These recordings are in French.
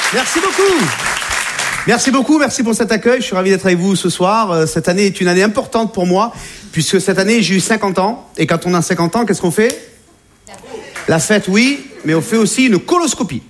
Merci beaucoup. Merci beaucoup, merci pour cet accueil. Je suis ravi d'être avec vous ce soir. Cette année est une année importante pour moi, puisque cette année, j'ai eu 50 ans. Et quand on a 50 ans, qu'est-ce qu'on fait ? La fête, oui, mais on fait aussi une coloscopie.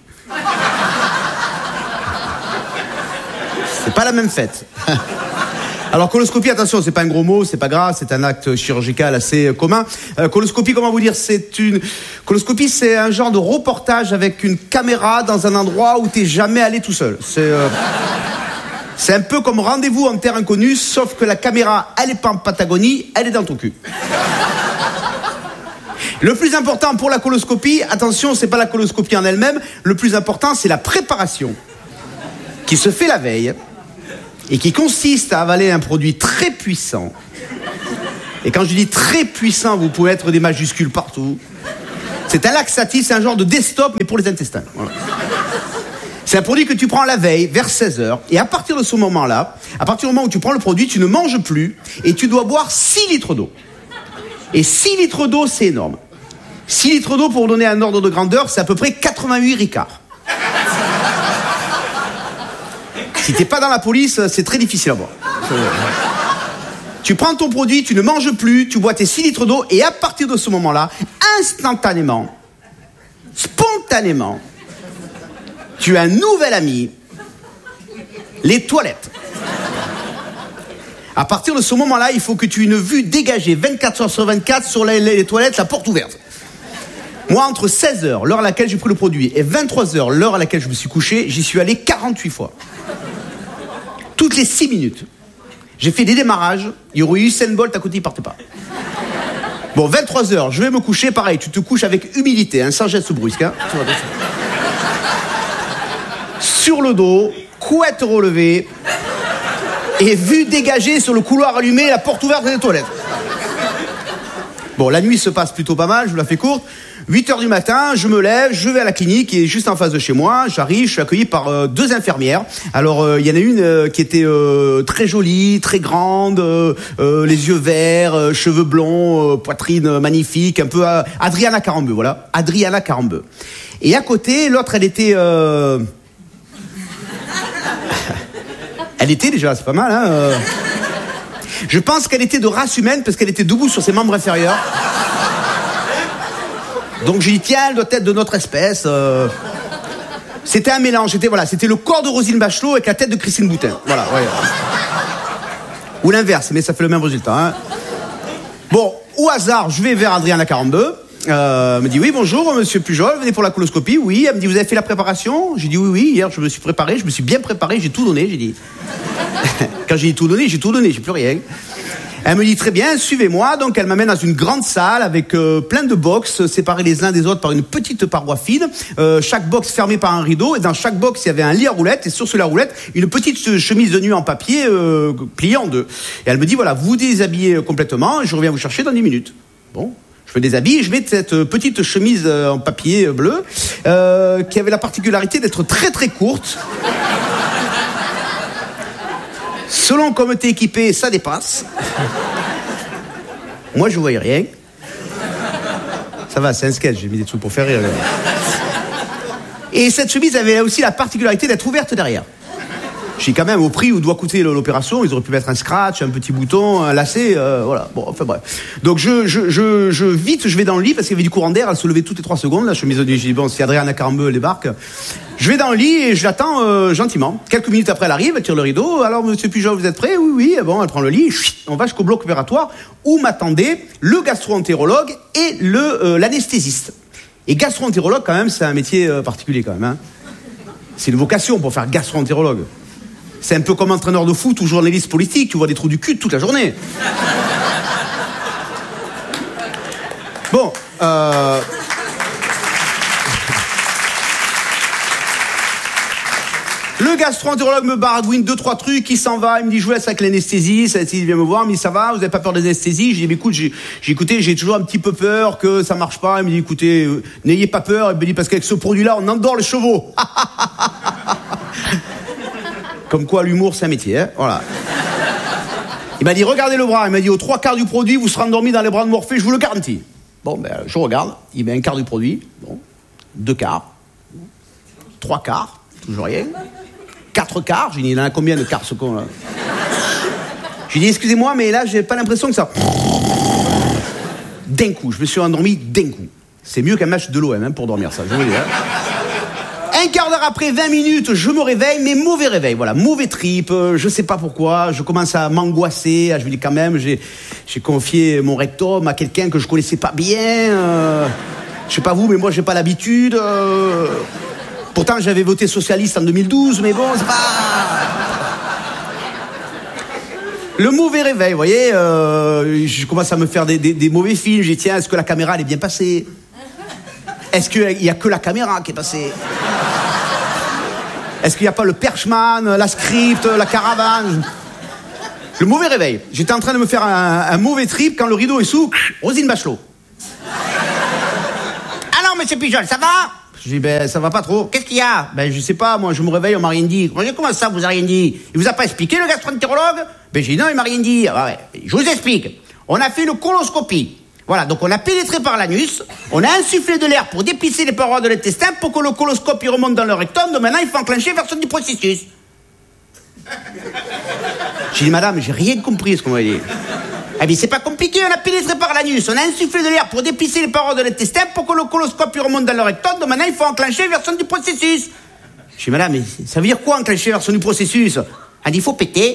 C'est pas la même fête. Alors, coloscopie, attention, c'est pas un gros mot, c'est pas grave, c'est un acte chirurgical assez commun. Coloscopie, comment vous dire, coloscopie, c'est un genre de reportage avec une caméra dans un endroit où t'es jamais allé tout seul. C'est un peu comme rendez-vous en terre inconnue, sauf que la caméra, elle est pas en Patagonie, elle est dans ton cul. Le plus important pour la coloscopie, attention, c'est pas la coloscopie en elle-même, le plus important, c'est la préparation, qui se fait la veille, et qui consiste à avaler un produit très puissant. Et quand je dis très puissant, vous pouvez mettre des majuscules partout. C'est un laxatif, c'est un genre de desktop, mais pour les intestins. Voilà. C'est un produit que tu prends la veille, vers 16h, et à partir de ce moment-là, à partir du moment où tu prends le produit, tu ne manges plus, et tu dois boire 6 litres d'eau. Et 6 litres d'eau, c'est énorme. 6 litres d'eau, pour vous donner un ordre de grandeur, c'est à peu près 88 ricards. Si t'es pas dans la police, c'est très difficile à boire. Tu prends ton produit, tu ne manges plus, tu bois tes 6 litres d'eau, et à partir de ce moment-là, instantanément, spontanément, tu as un nouvel ami, les toilettes. À partir de ce moment-là, il faut que tu aies une vue dégagée 24 heures sur 24 sur les toilettes, la porte ouverte. Moi, entre 16h, l'heure à laquelle j'ai pris le produit, et 23h, l'heure à laquelle je me suis couché, j'y suis allé 48 fois. Toutes les 6 minutes. J'ai fait des démarrages, il y aurait eu Usain Bolt à côté, il partait pas. Bon, 23h, je vais me coucher, pareil, tu te couches avec humilité, hein, sans geste brusque. Hein. Sur le dos, couette relevée, et vue dégagée sur le couloir allumé, la porte ouverte des toilettes. Bon, la nuit se passe plutôt pas mal, je vous la fais courte. 8h du matin, je me lève, je vais à la clinique qui est juste en face de chez moi. J'arrive, je suis accueilli par 2 infirmières. Alors, il y en a une qui était très jolie, très grande, les yeux verts, cheveux blonds, poitrine magnifique, un peu Adriana Carambeu, voilà. Adriana Carambeu. Et à côté, l'autre, elle était... Elle était déjà, c'est pas mal, hein. Je pense qu'elle était de race humaine parce qu'elle était debout sur ses membres inférieurs. Donc j'ai dit, tiens, elle doit être de notre espèce. C'était un mélange, c'était le corps de Roselyne Bachelot avec la tête de Christine Boutin. Voilà, ouais. Ou l'inverse, mais ça fait le même résultat. Hein. Bon, au hasard, je vais vers Adriana Carambeu. Elle me dit, oui, bonjour, monsieur Pujol, venez pour la coloscopie. Oui, elle me dit, vous avez fait la préparation? J'ai dit, oui, hier, je me suis préparé, je me suis bien préparé, j'ai tout donné, j'ai dit. Quand j'ai dit tout donné, j'ai plus rien. Elle me dit, très bien, suivez-moi. Donc, elle m'amène dans une grande salle avec plein de box séparés les uns des autres par une petite paroi fine. Chaque box fermée par un rideau. Et dans chaque box, il y avait un lit à roulettes. Et sur ce lit à roulettes, une petite chemise de nuit en papier pliée en deux. Et elle me dit, voilà, vous déshabillez complètement. Et je reviens vous chercher dans 10 minutes. Bon. Je me déshabille et je mets cette petite chemise en papier bleu qui avait la particularité d'être très très courte. Selon comme t'es équipé, ça dépasse. Moi, je voyais rien. Ça va, c'est un sketch, j'ai mis des trucs pour faire rire. Et cette chemise avait aussi la particularité d'être ouverte derrière. Je dis quand même, au prix où doit coûter l'opération, ils auraient pu mettre un scratch, un petit bouton, un lacet, voilà. Bon, enfin bref. Donc je vais dans le lit parce qu'il y avait du courant d'air, elle se levait toutes les 3 secondes, la chemise de nuit. Je dis, bon, si Adriana Carambeu débarque. Je vais dans le lit et je l'attends gentiment. Quelques minutes après, elle arrive, elle tire le rideau. Alors, monsieur Pujol, vous êtes prêt? Oui, oui. Bon, elle prend le lit, on va jusqu'au bloc opératoire où m'attendait le gastro-entérologue et l'anesthésiste. Et gastro-entérologue, quand même, c'est un métier particulier, quand même. Hein. C'est une vocation pour faire gastro-entérologue. C'est un peu comme entraîneur de foot ou journaliste politique, tu vois des trous du cul toute la journée. Bon, le gastro-entérologue me baragouine 2-3 trucs, il s'en va, il me dit je vous laisse avec l'anesthésie, il vient me voir, il me dit ça va, vous avez pas peur des anesthésies? J'ai dit écoute, j'ai toujours un petit peu peur que ça marche pas. Il me dit écoutez, n'ayez pas peur, il me dit parce qu'avec ce produit-là, on endort les chevaux. Comme quoi l'humour c'est un métier, hein, voilà. Il m'a dit regardez le bras, il m'a dit aux 3/4 du produit, vous serez endormi dans les bras de Morphée, je vous le garantis. Bon, ben je regarde, il met 1/4 du produit, bon, 2/4, 3/4. toujours rien. 4 quarts, j'ai dit, il en a combien de quarts ce con là? J'ai dit, excusez-moi, mais là, j'ai pas l'impression que ça... D'un coup, je me suis endormi d'un coup. C'est mieux qu'un match de l'OM pour dormir, ça, je vous le dis. Un quart d'heure après, 20 minutes, je me réveille, mais mauvais réveil, voilà, mauvais trip, je sais pas pourquoi, je commence à m'angoisser, je me dis quand même, j'ai confié mon rectum à quelqu'un que je connaissais pas bien, je sais pas vous, mais moi j'ai pas l'habitude, pourtant j'avais voté socialiste en 2012, mais bon, c'est pas... Le mauvais réveil, vous voyez, je commence à me faire des mauvais films, j'ai dit tiens, est-ce que la caméra elle est bien passée? Est-ce qu'il y a que la caméra qui est passée? Est-ce qu'il n'y a pas le perchman, la script, la caravane? Le mauvais réveil. J'étais en train de me faire un mauvais trip quand le rideau est sous. Roselyne Bachelot. Alors, monsieur Pujol, ça va? Je dis, ben, ça va pas trop. Qu'est-ce qu'il y a? Ben, je sais pas, moi, je me réveille, on m'a rien dit. Comment ça, vous a rien dit? Il vous a pas expliqué, le gastroentérologue? Ben, j'ai dit, non, il m'a rien dit. Ah ouais. Je vous explique. On a fait une coloscopie. Voilà, donc on a pénétré par l'anus, on a insufflé de l'air pour dépisser les parois de l'intestin pour que le coloscope il remonte dans le rectum, donc maintenant il faut enclencher version du processus. J'ai dit, madame, j'ai rien compris ce qu'on m'a dit. Eh bien, c'est pas compliqué, on a pénétré par l'anus, on a insufflé de l'air pour dépisser les parois de l'intestin pour que le coloscope il remonte dans le rectum, donc maintenant il faut enclencher version du processus. J'ai dit, madame, mais ça veut dire quoi enclencher version du processus? Elle dit, il faut péter.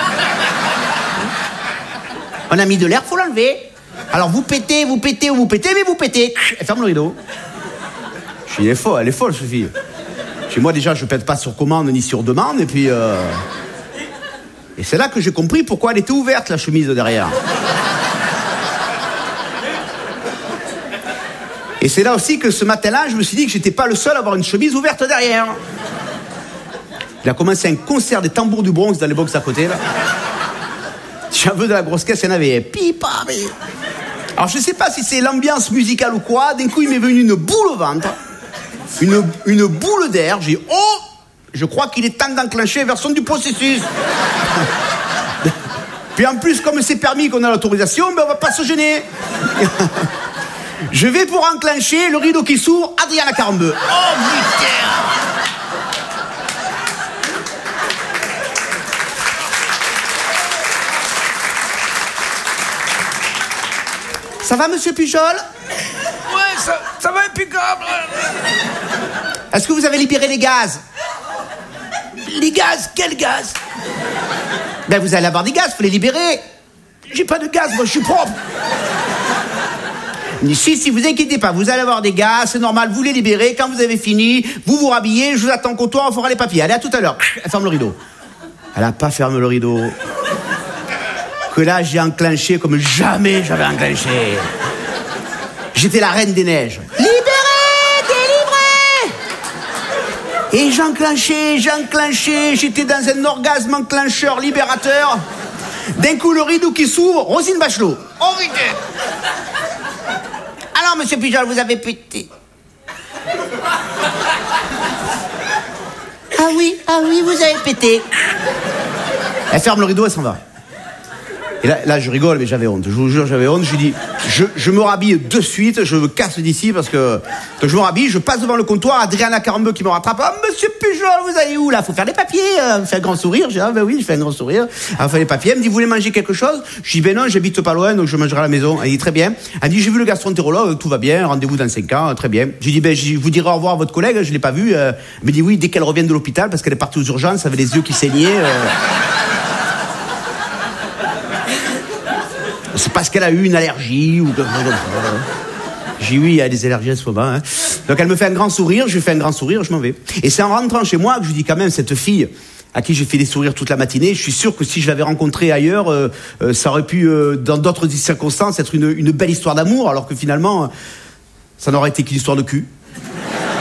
On a mis de l'air, faut l'enlever. Alors vous pétez, mais vous pétez. Elle ferme le rideau. Je dis, elle est folle, Sophie. Chez moi, déjà, je pète pas sur commande ni sur demande, et puis... Et c'est là que j'ai compris pourquoi elle était ouverte, la chemise derrière. Et c'est là aussi que ce matin-là, je me suis dit que j'étais pas le seul à avoir une chemise ouverte derrière. Il a commencé un concert des tambours du Bronx dans les box à côté, là. Si j'en veux de la grosse caisse, il y en avait. Pipa, mais... Alors je sais pas si c'est l'ambiance musicale ou quoi, d'un coup il m'est venu une boule au ventre, une boule d'air, j'ai dit oh, je crois qu'il est temps d'enclencher la version du processus. Puis en plus comme c'est permis qu'on a l'autorisation, ben on va pas se gêner. Je vais pour enclencher, le rideau qui s'ouvre, Adriana Carambeu. Oh putain. Ça va, monsieur Pujol? Ouais, ça va impeccable. Est-ce que vous avez libéré les gaz? Les gaz? Quel gaz? Ben, vous allez avoir des gaz, faut les libérer. J'ai pas de gaz, moi, je suis propre. Si, vous inquiétez pas, vous allez avoir des gaz, c'est normal, vous les libérez. Quand vous avez fini, vous vous rhabillez, je vous attends au comptoir, on fera les papiers. Allez, à tout à l'heure. Elle ferme le rideau. Elle a pas fermé le rideau. Que là, j'ai enclenché comme jamais j'avais enclenché. J'étais la reine des neiges. Libéré, délivré. Et j'enclenchais, j'étais dans un orgasme enclencheur libérateur. D'un coup, le rideau qui s'ouvre, Roselyne Bachelot. Oh putain. Alors, monsieur Pujol, vous avez pété. Ah oui, vous avez pété. Elle ferme le rideau, elle s'en va. Et là, je rigole, mais j'avais honte. Je vous jure, j'avais honte. Je lui dis, je me rhabille de suite, je me casse d'ici parce que je me rhabille, je passe devant le comptoir, Adriana Carambeu qui me rattrape. Ah, monsieur Pujol, vous allez où là? Faut faire les papiers. Fait un grand sourire. Je dis, ah ben oui, je fais un grand sourire. Elle fait les papiers. Elle me dit, vous voulez manger quelque chose? Je dis, ben non, j'habite pas loin, donc je mangerai à la maison. Elle dit, très bien. Elle dit, j'ai vu le gastroentérologue, tout va bien, rendez-vous dans 5 ans, très bien. J'ai dit, ben je vous dirai au revoir à votre collègue, je l'ai pas vu. Elle me dit, oui, dès qu'elle revient de l'hôpital, parce qu'elle est partie aux urgences, elle avait les yeux qui saignaient. C'est parce qu'elle a eu une allergie ou quelque chose comme ça. J'ai dit oui, il y a des allergies à ce moment. Hein. Donc elle me fait un grand sourire, je lui fais un grand sourire, je m'en vais. Et c'est en rentrant chez moi que je lui dis quand même, cette fille à qui j'ai fait des sourires toute la matinée, je suis sûr que si je l'avais rencontrée ailleurs, ça aurait pu, dans d'autres circonstances, être une belle histoire d'amour, alors que finalement, ça n'aurait été qu'une histoire de cul.